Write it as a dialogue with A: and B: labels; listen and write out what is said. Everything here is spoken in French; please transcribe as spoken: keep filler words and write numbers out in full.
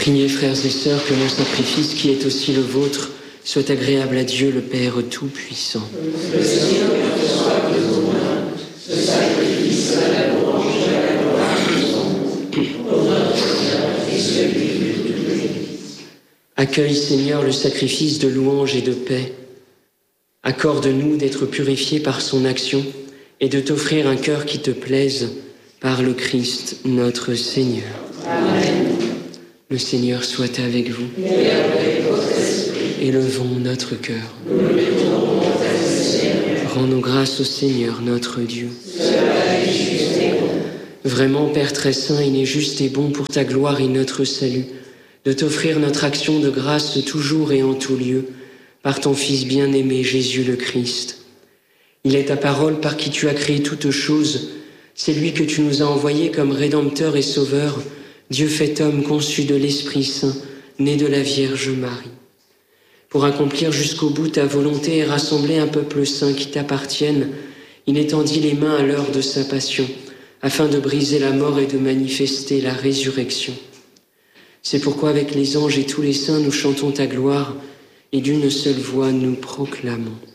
A: Priez, frères et sœurs, que mon sacrifice, qui est aussi le vôtre, soit agréable à Dieu, le Père Tout-Puissant.
B: Le Seigneur reçoit de vos mains ce sacrifice à la louange et à la gloire de son nom, pour notre Seigneur et celui de toute l'Église.
A: Accueille, Seigneur, le sacrifice de louange et de paix. Accorde-nous d'être purifiés par son action et de t'offrir un cœur qui te plaise par le Christ, notre Seigneur.
B: Amen.
A: Le Seigneur soit avec vous.
B: Et avec votre esprit.
A: Élevons notre cœur.
B: Nous le mettons à ta Seigneur.
A: Rendons grâce au Seigneur, notre Dieu.
B: Cela est juste et bon.
A: Vraiment, Père très saint, il est juste et bon pour ta gloire et notre salut, de t'offrir notre action de grâce toujours et en tout lieu, par ton Fils bien-aimé, Jésus le Christ. Il est ta parole par qui tu as créé toutes choses. C'est lui que tu nous as envoyé comme Rédempteur et Sauveur, Dieu fait homme conçu de l'Esprit Saint, né de la Vierge Marie. Pour accomplir jusqu'au bout ta volonté et rassembler un peuple saint qui t'appartienne, il étendit les mains à l'heure de sa passion, afin de briser la mort et de manifester la résurrection. C'est pourquoi avec les anges et tous les saints nous chantons ta gloire, et d'une seule voix nous proclamons.